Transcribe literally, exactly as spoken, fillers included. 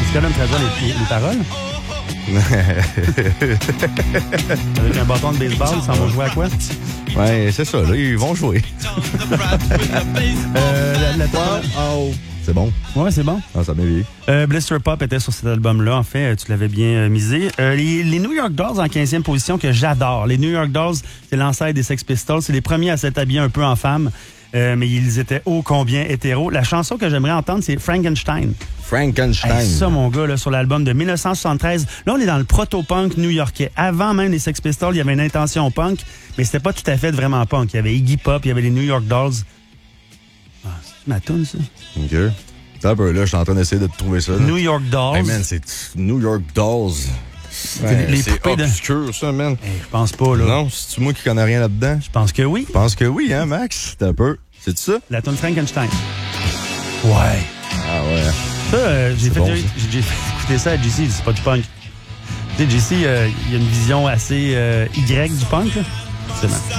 Tu peux même traduire les, les, les paroles? Avec un bâton de baseball, ça va jouer à quoi? Ouais, c'est ça, là, ils vont jouer. euh, la, la wow. Oh. C'est bon. Ouais, c'est bon. Ah, ça m'a vu. Euh, Blister Pop était sur cet album-là. En fait, tu l'avais bien euh, misé. Euh, les, les New York Dolls en quinzième position que j'adore. Les New York Dolls, c'est l'ancêtre des Sex Pistols. C'est les premiers à s'être habillés un peu en femme. Euh, mais ils étaient ô combien hétéros. La chanson que j'aimerais entendre, c'est Frankenstein. Frankenstein. Hey, ça, mon gars, là, sur l'album de dix-neuf cent soixante-treize. Là, on est dans le proto-punk new-yorkais. Avant même les Sex Pistols, il y avait une intention punk, mais c'était pas tout à fait vraiment punk. Il y avait Iggy Pop, il y avait les New York Dolls. Ah, c'est ma toune, ça? OK. T'as un peu, là, je suis en train d'essayer de te trouver ça. Là. New York Dolls. Hey, man, c'est New York Dolls. Ouais, les c'est poupées obscur, de... ça, man. Hey, je pense pas, là. Non, c'est-tu moi qui connais rien là-dedans? Je pense que oui. Je pense que oui, hein, Max? T'as un peu. C'est-tu ça? La toune Frankenstein. Ouais. Ah ouais. Ça, euh, j'ai, fait, bon, j'ai, j'ai fait écouter ça à J C, c'est pas du punk. Tu sais, J C, il euh, y a une vision assez euh, Y du punk, là. C'est mal.